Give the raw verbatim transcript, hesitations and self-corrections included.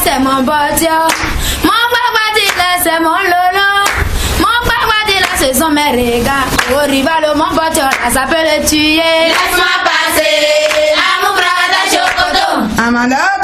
c'est mon bâtiment. Mon papa c'est mon lolo. Mon papa c'est son méréga. Au rival, mon bâtiment, ça peut le tuer. Laisse-moi passer à mon frère de Chocoto. Amanda.